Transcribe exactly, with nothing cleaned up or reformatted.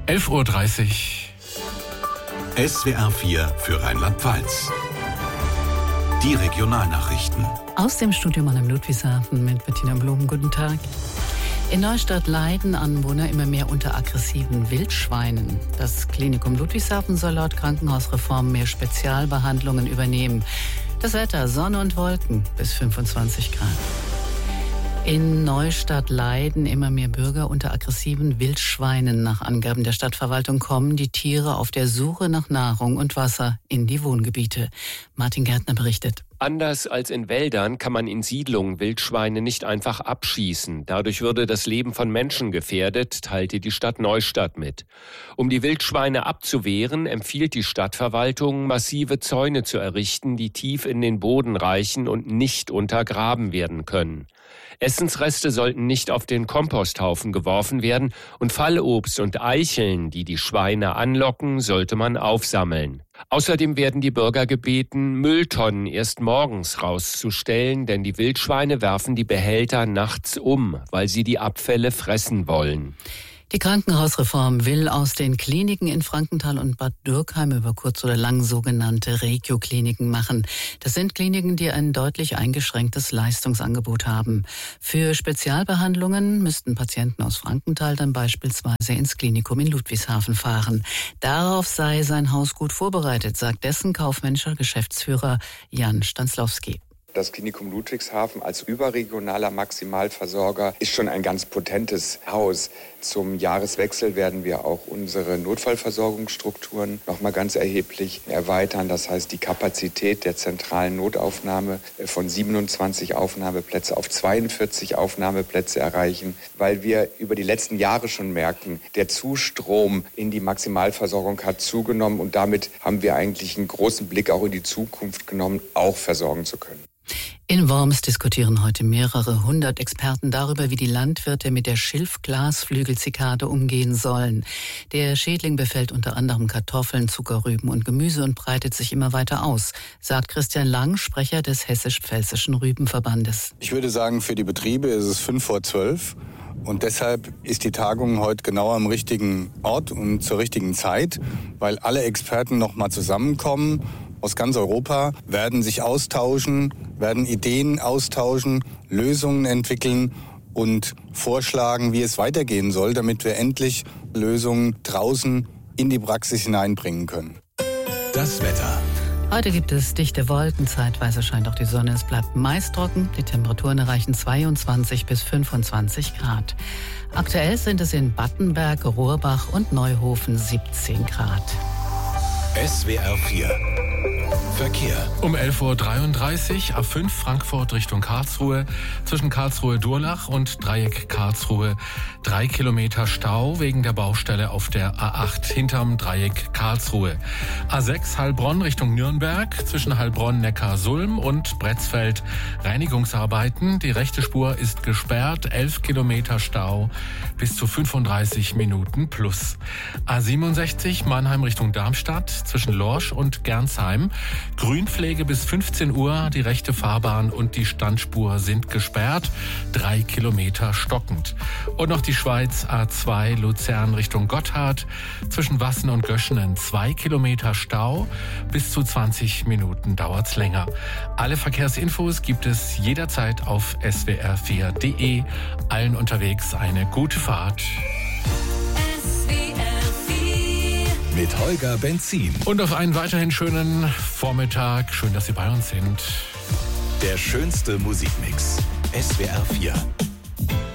elf Uhr dreißig. S W R vier für Rheinland-Pfalz. Die Regionalnachrichten. Aus dem Studio Mannheim Ludwigshafen mit Bettina Blum. Guten Tag. In Neustadt leiden Anwohner immer mehr unter aggressiven Wildschweinen. Das Klinikum Ludwigshafen soll laut Krankenhausreform mehr Spezialbehandlungen übernehmen. Das Wetter: Sonne und Wolken bis fünfundzwanzig Grad. In Neustadt leiden immer mehr Bürger unter aggressiven Wildschweinen. Nach Angaben der Stadtverwaltung kommen die Tiere auf der Suche nach Nahrung und Wasser in die Wohngebiete. Martin Gärtner berichtet. Anders als in Wäldern kann man in Siedlungen Wildschweine nicht einfach abschießen. Dadurch würde das Leben von Menschen gefährdet, teilte die Stadt Neustadt mit. Um die Wildschweine abzuwehren, empfiehlt die Stadtverwaltung, massive Zäune zu errichten, die tief in den Boden reichen und nicht untergraben werden können. Essensreste sollten nicht auf den Komposthaufen geworfen werden und Fallobst und Eicheln, die die Schweine anlocken, sollte man aufsammeln. Außerdem werden die Bürger gebeten, Mülltonnen erst morgens rauszustellen, denn die Wildschweine werfen die Behälter nachts um, weil sie die Abfälle fressen wollen. Die Krankenhausreform will aus den Kliniken in Frankenthal und Bad Dürkheim über kurz oder lang sogenannte Regio-Kliniken machen. Das sind Kliniken, die ein deutlich eingeschränktes Leistungsangebot haben. Für Spezialbehandlungen müssten Patienten aus Frankenthal dann beispielsweise ins Klinikum in Ludwigshafen fahren. Darauf sei sein Haus gut vorbereitet, sagt dessen kaufmännischer Geschäftsführer Jan Stanzlowski. Das Klinikum Ludwigshafen als überregionaler Maximalversorger ist schon ein ganz potentes Haus. Zum Jahreswechsel werden wir auch unsere Notfallversorgungsstrukturen noch mal ganz erheblich erweitern. Das heißt, die Kapazität der zentralen Notaufnahme von siebenundzwanzig Aufnahmeplätze auf zweiundvierzig Aufnahmeplätze erreichen, weil wir über die letzten Jahre schon merken, der Zustrom in die Maximalversorgung hat zugenommen und damit haben wir eigentlich einen großen Blick auch in die Zukunft genommen, auch versorgen zu können. In Worms diskutieren heute mehrere hundert Experten darüber, wie die Landwirte mit der Schilfglasflügelzikade umgehen sollen. Der Schädling befällt unter anderem Kartoffeln, Zuckerrüben und Gemüse und breitet sich immer weiter aus, sagt Christian Lang, Sprecher des Hessisch-Pfälzischen Rübenverbandes. Ich würde sagen, für die Betriebe ist es fünf vor zwölf. Und deshalb ist die Tagung heute genau am richtigen Ort und zur richtigen Zeit, weil alle Experten noch mal zusammenkommen aus ganz Europa, werden sich austauschen, werden Ideen austauschen, Lösungen entwickeln und vorschlagen, wie es weitergehen soll, damit wir endlich Lösungen draußen in die Praxis hineinbringen können. Das Wetter. Heute gibt es dichte Wolken, zeitweise scheint auch die Sonne, es bleibt meist trocken. Die Temperaturen erreichen zweiundzwanzig bis fünfundzwanzig Grad. Aktuell sind es in Battenberg, Rohrbach und Neuhofen siebzehn Grad. S W R vier Verkehr. Um elf Uhr dreiunddreißig, A fünf Frankfurt Richtung Karlsruhe, zwischen Karlsruhe-Durlach und Dreieck Karlsruhe. Drei Kilometer Stau wegen der Baustelle auf der A acht hinterm Dreieck Karlsruhe. A sechs Heilbronn Richtung Nürnberg, zwischen Heilbronn-Neckarsulm und Bretzfeld. Reinigungsarbeiten, die rechte Spur ist gesperrt, elf Kilometer Stau bis zu fünfunddreißig Minuten plus. A siebenundsechzig Mannheim Richtung Darmstadt, zwischen Lorsch und Gernsheim. Grünpflege bis fünfzehn Uhr, die rechte Fahrbahn und die Standspur sind gesperrt, drei Kilometer stockend. Und noch die Schweiz, A zwei Luzern Richtung Gotthard, zwischen Wassen und Göschenen zwei Kilometer Stau, bis zu zwanzig Minuten dauert's länger. Alle Verkehrsinfos gibt es jederzeit auf s w r vier punkt d e. Allen unterwegs eine gute Fahrt. Mit Holger Benzin. Und auf einen weiterhin schönen Vormittag. Schön, dass Sie bei uns sind. Der schönste Musikmix. S W R vier.